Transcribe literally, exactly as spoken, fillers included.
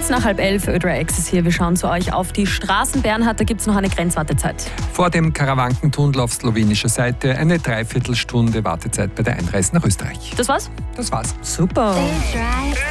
Kurz nach halb elf, Ödra X ist hier. Wir schauen zu euch auf die Straßen. Bernhard, da gibt es noch eine Grenzwartezeit. Vor dem Karawankentunnel auf slowenischer Seite eine Dreiviertelstunde Wartezeit bei der Einreise nach Österreich. Das war's? Das war's. Super. Stay dry.